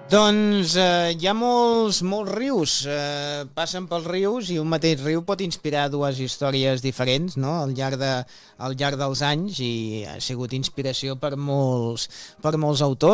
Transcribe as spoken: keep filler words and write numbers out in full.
Doncs eh, hi ha molts, molts rius, eh, passen pels rius i un mateix riu pot inspirar dues històries diferents, no? Al llarg, de, al llarg dels anys, i ha sigut inspiració per molts, per molts autors.